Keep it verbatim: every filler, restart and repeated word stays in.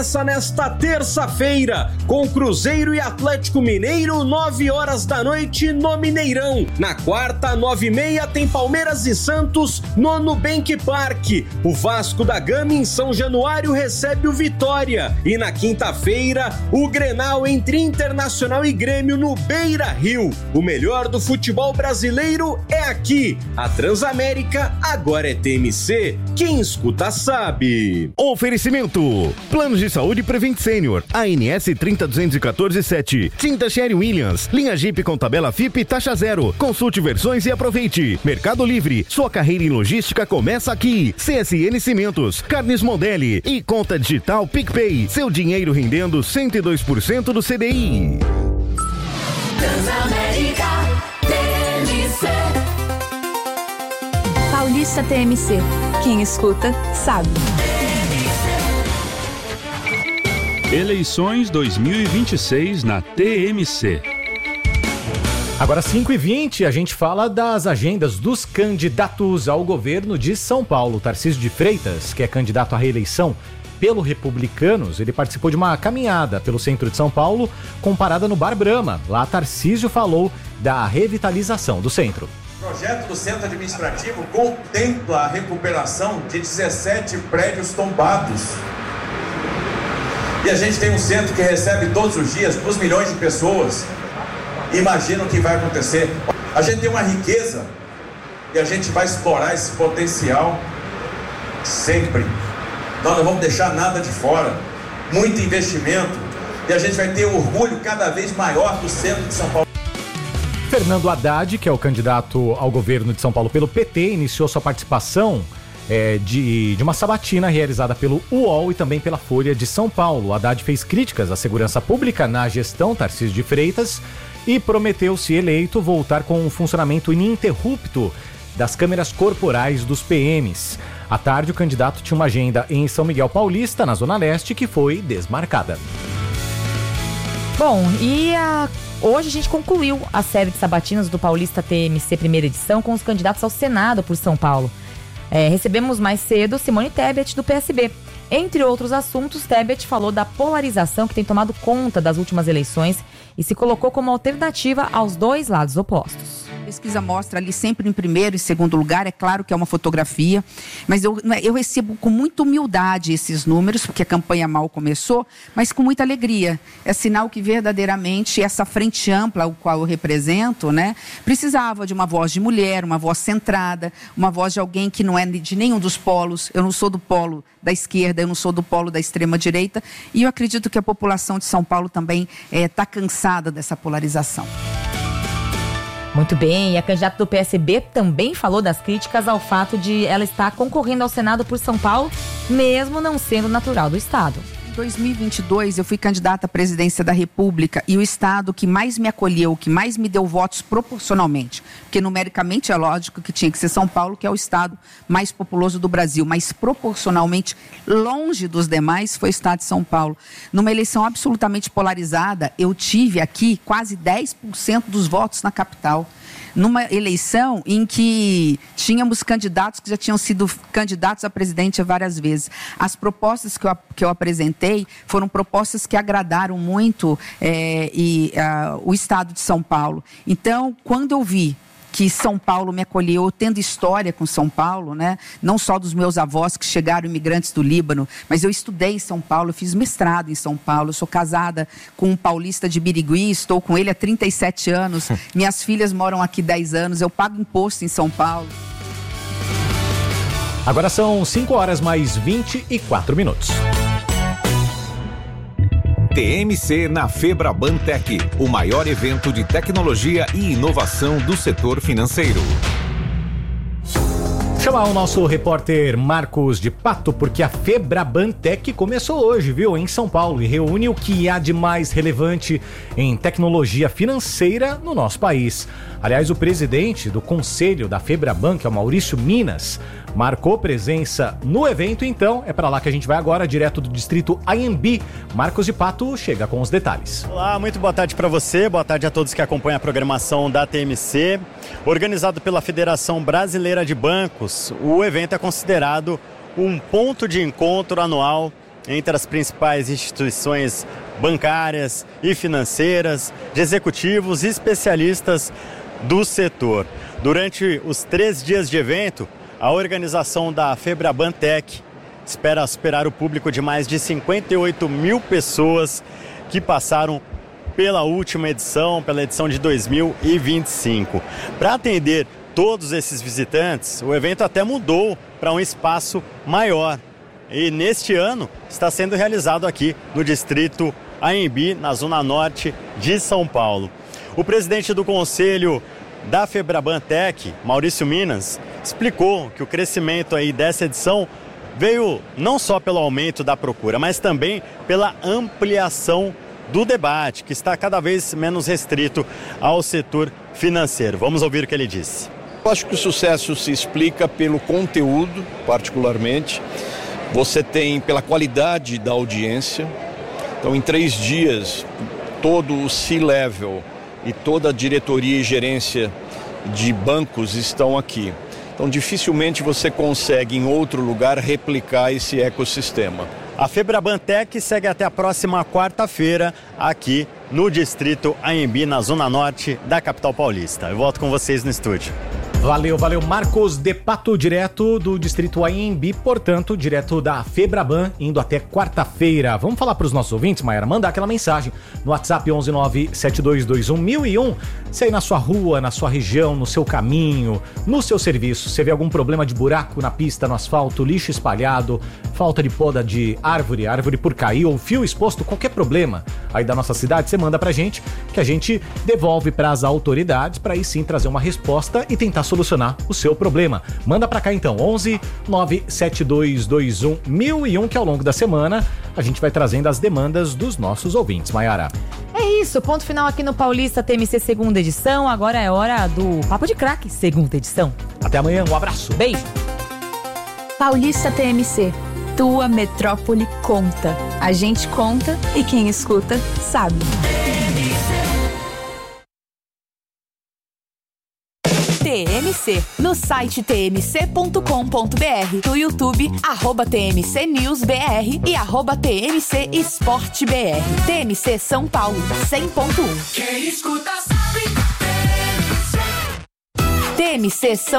Começa nesta terça-feira, com Cruzeiro e Atlético Mineiro, nove horas da noite no Mineirão. Na quarta, nove e meia, tem Palmeiras e Santos no Nubank Park. O Vasco da Gama, em São Januário, recebe o Vitória. E na quinta-feira, o Grenal entre Internacional e Grêmio no Beira-Rio. O melhor do futebol brasileiro é aqui. A Transamérica agora é T M C. Quem escuta sabe. Oferecimento: Planos de Saúde Prevent Senior, A N S trinta duzentos e quatorze sete. Tinta Sherry Williams, linha Jeep com tabela F I P e taxa zero. Consulte versões e aproveite. Mercado Livre, sua carreira em logística começa aqui. C S N Cimentos, Carnes Mondelli e conta digital PicPay. Seu dinheiro rendendo cento e dois por cento do C D I. Transamérica T M C. Paulista T M C. Quem escuta, sabe. Eleições dois mil e vinte e seis na T M C. Agora cinco e vinte, a gente fala das agendas dos candidatos ao governo de São Paulo. Tarcísio de Freitas, que é candidato à reeleição pelo Republicanos, ele participou de uma caminhada pelo centro de São Paulo com parada no Bar Brahma. Lá Tarcísio falou da revitalização do centro. O projeto do centro administrativo contempla a recuperação de dezessete prédios tombados. E a gente tem um centro que recebe todos os dias dois milhões de pessoas. Imagina o que vai acontecer. A gente tem uma riqueza e a gente vai explorar esse potencial sempre. Nós não vamos deixar nada de fora. Muito investimento e a gente vai ter orgulho cada vez maior do centro de São Paulo. Fernando Haddad, que é o candidato ao governo de São Paulo pelo P T, iniciou sua participação É, de, de uma sabatina realizada pelo U O L e também pela Folha de São Paulo. Haddad fez críticas à segurança pública na gestão Tarcísio de Freitas e prometeu, se eleito, voltar com um funcionamento ininterrupto das câmeras corporais dos P Ms. À tarde, o candidato tinha uma agenda em São Miguel Paulista, na Zona Leste, que foi desmarcada. Bom, e a... hoje a gente concluiu a série de sabatinas do Paulista T M C primeira edição com os candidatos ao Senado por São Paulo. É, recebemos mais cedo Simone Tebet, do P S B. Entre outros assuntos, Tebet falou da polarização que tem tomado conta das últimas eleições e se colocou como alternativa aos dois lados opostos. A pesquisa mostra ali sempre em primeiro e segundo lugar, é claro que é uma fotografia, mas eu, eu recebo com muita humildade esses números, porque a campanha mal começou, mas com muita alegria. É sinal que verdadeiramente essa frente ampla, o qual eu represento, né, precisava de uma voz de mulher, uma voz centrada, uma voz de alguém que não é de nenhum dos polos. Eu não sou do polo da esquerda, eu não sou do polo da extrema-direita, e eu acredito que a população de São Paulo também está é, cansada dessa polarização. Muito bem, e a candidata do P S B também falou das críticas ao fato de ela estar concorrendo ao Senado por São Paulo, mesmo não sendo natural do estado. Em dois mil e vinte e dois, eu fui candidata à presidência da República e o estado que mais me acolheu, que mais me deu votos proporcionalmente, porque numericamente é lógico que tinha que ser São Paulo, que é o estado mais populoso do Brasil, mas proporcionalmente longe dos demais foi o estado de São Paulo. Numa eleição absolutamente polarizada, eu tive aqui quase dez por cento dos votos na capital. Numa eleição em que tínhamos candidatos que já tinham sido candidatos a presidente várias vezes. As propostas que eu, que eu apresentei foram propostas que agradaram muito é, e, uh, o estado de São Paulo. Então, quando eu vi que São Paulo me acolheu, tendo história com São Paulo, né? Não só dos meus avós que chegaram imigrantes do Líbano, mas eu estudei em São Paulo, eu fiz mestrado em São Paulo, eu sou casada com um paulista de Birigui, estou com ele há trinta e sete anos, minhas filhas moram aqui dez anos, eu pago imposto em São Paulo. Agora são cinco horas mais vinte e quatro minutos. T M C na Febrabantec, o maior evento de tecnologia e inovação do setor financeiro. Chamar o nosso repórter Marcos de Pato, porque a Febrabantec começou hoje, viu, em São Paulo, e reúne o que há de mais relevante em tecnologia financeira no nosso país. Aliás, o presidente do conselho da Febraban, que é o Maurício Minas, marcou presença no evento, então é para lá que a gente vai agora, direto do distrito Anhembi. Marcos de Pato chega com os detalhes. Olá, muito boa tarde para você, boa tarde a todos que acompanham a programação da T M C. Organizado pela Federação Brasileira de Bancos, o evento é considerado um ponto de encontro anual entre as principais instituições bancárias e financeiras, de executivos e especialistas do setor. Durante os três dias de evento, a organização da FEBRABAN-Tech espera superar o público de mais de cinquenta e oito mil pessoas que passaram pela última edição, pela edição de dois mil e vinte e cinco. Para atender todos esses visitantes, o evento até mudou para um espaço maior. E neste ano está sendo realizado aqui no distrito Anhembi, na zona norte de São Paulo. O presidente do conselho da FEBRABAN-Tech, Maurício Minas, explicou que o crescimento aí dessa edição veio não só pelo aumento da procura, mas também pela ampliação do debate, que está cada vez menos restrito ao setor financeiro. Vamos ouvir o que ele disse. Eu acho que o sucesso se explica pelo conteúdo, particularmente. Você tem pela qualidade da audiência. Então, em três dias, todo o C-Level e toda a diretoria e gerência de bancos estão aqui. Então, dificilmente você consegue em outro lugar replicar esse ecossistema. A FEBRABAN-Tech segue até a próxima quarta-feira aqui no distrito Anhembi, na zona norte da capital paulista. Eu volto com vocês no estúdio. Valeu, valeu. Marcos de Pato, direto do distrito Anhembi, portanto, direto da FEBRABAN, indo até quarta-feira. Vamos falar para os nossos ouvintes, Mayara, mandar aquela mensagem no WhatsApp onze nove sete dois dois um mil e um. Se aí na sua rua, na sua região, no seu caminho, no seu serviço, você vê algum problema de buraco na pista, no asfalto, lixo espalhado, falta de poda de árvore, árvore por cair ou fio exposto, qualquer problema aí da nossa cidade, você manda pra gente, que a gente devolve para as autoridades para aí sim trazer uma resposta e tentar solucionar o seu problema. Manda pra cá então, onze nove sete dois dois um mil e um, que ao longo da semana a gente vai trazendo as demandas dos nossos ouvintes. Mayara. É isso, ponto final aqui no Paulista T M C segunda edição. Agora é hora do Papo de Craque, segunda edição. Até amanhã, um abraço. Beijo. Paulista T M C. Tua metrópole conta. A gente conta e quem escuta sabe. T M C, no site t m c ponto com ponto b r, no YouTube, arroba T M C News B R e arroba T M C Esporte B R. T M C São Paulo, cem ponto um. Quem escuta sabe. T M C São